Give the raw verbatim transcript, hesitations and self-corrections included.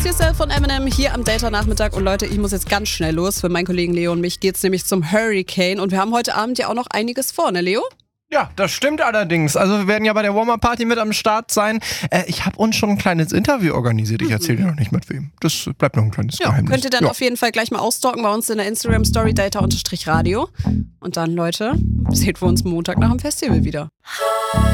Yourself von Eminem hier am Data-Nachmittag. Und Leute, ich muss jetzt ganz schnell los. Für meinen Kollegen Leo und mich geht's nämlich zum Hurricane. Und wir haben heute Abend ja auch noch einiges vor, ne Leo? Ja, das stimmt allerdings. Also wir werden ja bei der Warm-Up-Party mit am Start sein. Äh, ich habe uns schon ein kleines Interview organisiert. Ich erzähle dir noch nicht mit wem. Das bleibt noch ein kleines ja, Geheimnis. Könnt ihr dann ja. auf jeden Fall gleich mal ausstalken bei uns in der Instagram-Story Data-Radio. Und dann, Leute, sehen wir uns Montag nach dem Festival wieder.